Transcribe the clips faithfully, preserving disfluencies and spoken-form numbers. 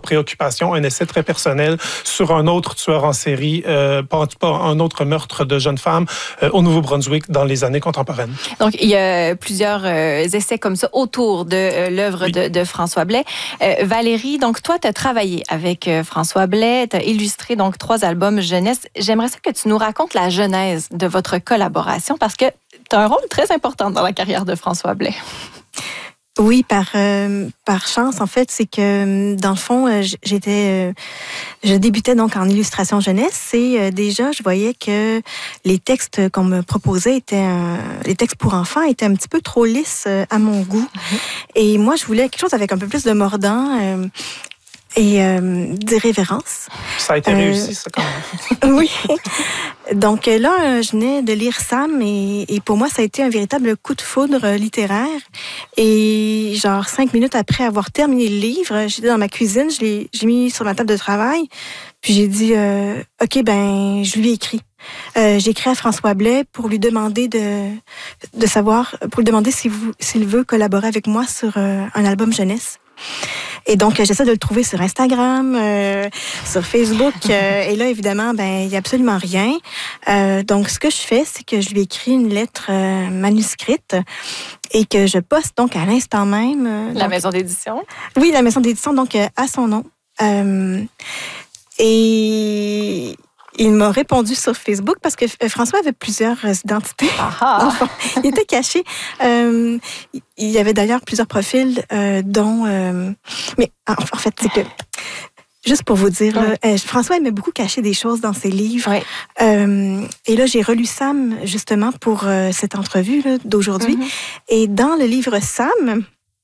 préoccupation, un essai très personnel sur un autre tueur en série, euh, pas, pas un autre meurtre de jeune femme euh, au Nouveau-Brunswick dans les années contemporaines. Donc, il y a plusieurs euh, essais comme ça autour de euh, l'œuvre oui. de, de François Blais. Euh, Valérie, donc toi, tu as travaillé avec euh, François Blais, tu as illustré donc trois albums jeunesse. J'aimerais ça que tu nous racontes la genèse de votre collaboration parce que tu as un rôle très important dans la carrière de François Blais. Oui, par euh, par chance, en fait, c'est que dans le fond, euh, j'étais, euh, je débutais donc en illustration jeunesse et euh, déjà, je voyais que les textes qu'on me proposait étaient, euh, les textes pour enfants étaient un petit peu trop lisses euh, à mon goût. Mm-hmm. Et moi, je voulais quelque chose avec un peu plus de mordant. Euh, et euh, d'irrévérence. Ça a été euh, réussi, ça, quand même. Oui. Donc là, je venais de lire Sam et, et pour moi, ça a été un véritable coup de foudre littéraire. Et genre, cinq minutes après avoir terminé le livre, j'étais dans ma cuisine, je l'ai, j'ai mis sur ma table de travail, puis j'ai dit, euh, OK, ben, je lui ai écrit. Euh, j'ai écrit à François Blais pour lui demander de, de savoir, pour lui demander s'il, s'il veut collaborer avec moi sur euh, un album jeunesse. Et donc, j'essaie de le trouver sur Instagram, euh, sur Facebook. Euh, et là, évidemment, ben, il n'y a absolument rien. Euh, donc, ce que je fais, c'est que je lui écris une lettre euh, manuscrite et que je poste donc à l'instant même. Euh, la donc, maison d'édition? Oui, la maison d'édition, donc euh, à son nom. Euh, et... Il m'a répondu sur Facebook parce que François avait plusieurs identités. Enfin, il était caché. Euh, il y avait d'ailleurs plusieurs profils, euh, dont... Euh, mais en, en fait, c'est que... Juste pour vous dire, ouais. là, euh, François aimait beaucoup cacher des choses dans ses livres. Ouais. Euh, et là, j'ai relu Sam, justement, pour euh, cette entrevue là, d'aujourd'hui. Mm-hmm. Et dans le livre Sam...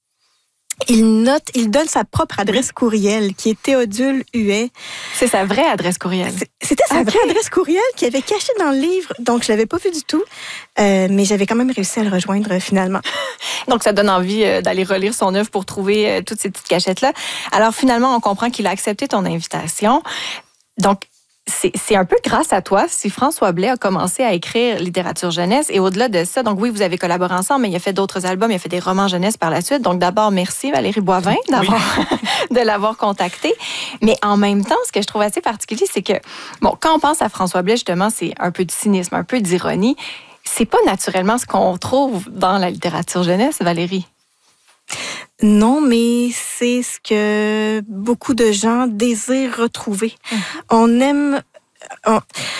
Il note, il donne sa propre adresse courriel, qui est Théodule Huet. C'est sa vraie adresse courriel. C'était sa okay. vraie adresse courriel qu'il avait cachée dans le livre. Donc, je l'avais pas vu du tout, euh, mais j'avais quand même réussi à le rejoindre euh, finalement. Donc, ça donne envie euh, d'aller relire son œuvre pour trouver euh, toutes ces petites cachettes-là. Alors, finalement, on comprend qu'il a accepté ton invitation. Donc, C'est, c'est un peu grâce à toi si François Blais a commencé à écrire littérature jeunesse et au-delà de ça, donc oui, vous avez collaboré ensemble, mais il a fait d'autres albums, il a fait des romans jeunesse par la suite. Donc d'abord, merci Valérie Boivin d'avoir, oui. de l'avoir contacté. Mais en même temps, ce que je trouve assez particulier, c'est que, bon, quand on pense à François Blais, justement, c'est un peu de cynisme, un peu d'ironie. C'est pas naturellement ce qu'on trouve dans la littérature jeunesse, Valérie. Non, mais c'est ce que beaucoup de gens désirent retrouver. Mmh. On aime... On,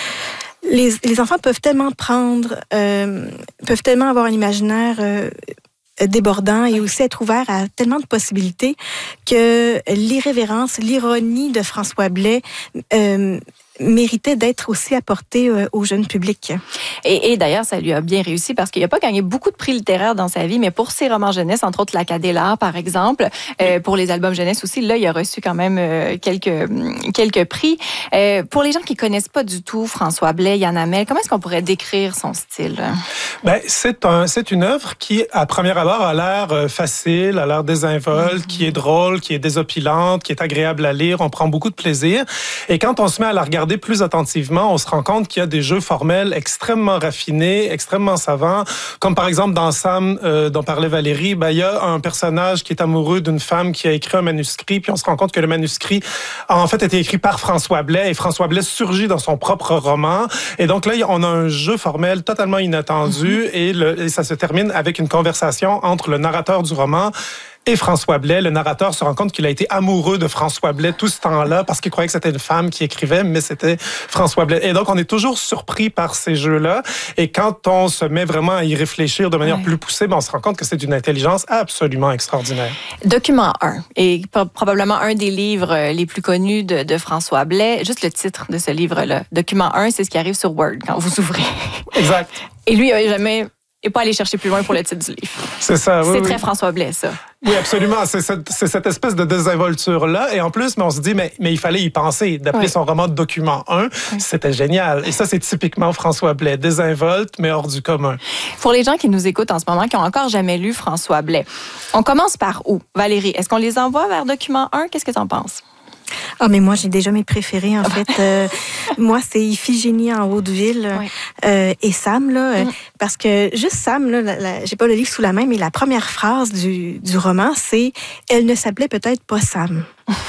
les, les enfants peuvent tellement prendre, euh, peuvent tellement avoir un imaginaire euh, débordant et aussi être ouverts à tellement de possibilités que l'irrévérence, l'ironie de François Blais... Euh, méritait d'être aussi apporté euh, au jeune public. Et, et d'ailleurs, ça lui a bien réussi parce qu'il n'a pas gagné beaucoup de prix littéraires dans sa vie, mais pour ses romans jeunesse, entre autres l'Acadélar, par exemple, euh, pour les albums jeunesse aussi, là, il a reçu quand même euh, quelques, quelques prix. Euh, pour les gens qui ne connaissent pas du tout François Blais, Yann Hamel, comment est-ce qu'on pourrait décrire son style? Ben, c'est, un, c'est une œuvre qui, à premier abord, a l'air facile, a l'air désinvolte, mm-hmm. qui est drôle, qui est désopilante, qui est agréable à lire. On prend beaucoup de plaisir. Et quand on se met à la regarder plus attentivement, on se rend compte qu'il y a des jeux formels extrêmement raffinés, extrêmement savants, comme par exemple dans Sam, euh, dont parlait Valérie, ben, il y a un personnage qui est amoureux d'une femme qui a écrit un manuscrit, puis on se rend compte que le manuscrit a en fait été écrit par François Blais, et François Blais surgit dans son propre roman. Et donc là, on a un jeu formel totalement inattendu, mm-hmm. et, le, et ça se termine avec une conversation entre le narrateur du roman et François Blais. Le narrateur se rend compte qu'il a été amoureux de François Blais tout ce temps-là parce qu'il croyait que c'était une femme qui écrivait, mais c'était François Blais. Et donc, on est toujours surpris par ces jeux-là. Et quand on se met vraiment à y réfléchir de manière ouais. plus poussée, ben on se rend compte que c'est d'une intelligence absolument extraordinaire. Document un est probablement un des livres les plus connus de, de François Blais. Juste le titre de ce livre-là. Document un, c'est ce qui arrive sur Word quand vous ouvrez. Exact. Et lui, il n'a jamais... Et pas aller chercher plus loin pour le titre du livre. C'est ça, oui. C'est oui. très François Blais, ça. Oui, absolument. C'est cette, c'est cette espèce de désinvolture-là. Et en plus, mais on se dit, mais, mais il fallait y penser. D'appeler oui. son roman Document un, oui. c'était génial. Et ça, c'est typiquement François Blais. Désinvolte, mais hors du commun. Pour les gens qui nous écoutent en ce moment, qui n'ont encore jamais lu François Blais, on commence par où? Valérie, est-ce qu'on les envoie vers Document un? Qu'est-ce que tu en penses? Ah, mais moi, j'ai déjà mes préférés, en fait. Euh, moi, c'est Iphigénie en Haute-Ville oui. euh, et Sam, là, mm. parce que juste Sam, là, la, la, j'ai pas le livre sous la main, mais la première phrase du, du roman, c'est « Elle ne s'appelait peut-être pas Sam ».